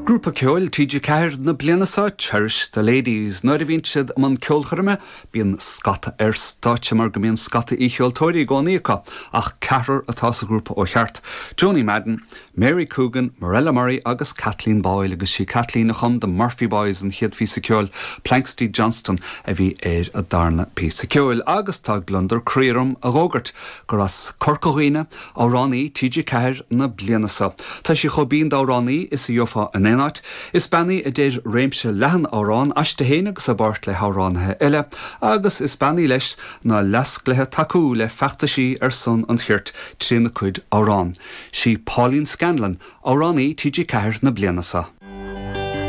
Grúpa ceol TG Ceir na blianasa Cherish the Ladies. Nuair a bhíonn siad man ceolcharma bíonn scata stáite mar go mbíonn scata ícheoltóirí gcónaíocha ach ceathrar atá sa grúpa ó cheart. Joni Madden, Mary Coogan, Morella Murray agus Kathleen Boyle agus sí Kathleen a chum the Murphy Boys an chiad fí sa ceol Planxty Johnston a bhí a darna pí sa ceol agus tá glundar crírum a rógart gur as corcóíine á ránaí TG Ceir na blianasa. Tá sí chobín dá ránaí is a jofa an Is bannaí a déir réimse lehan árán aiste héananig sa bart le háránathe eile, agus is bannaí leis na lasclathe taú le feachtaisí son an chirt trína cuid árán. Sí Pauline Scanlon, áránaí TG Ceir na blianasa.